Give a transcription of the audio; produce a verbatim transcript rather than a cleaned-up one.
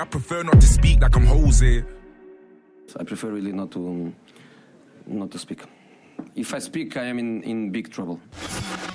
I prefer not to speak like I'm Jose. I prefer really not to, not to speak. If I speak, I am in, in big trouble.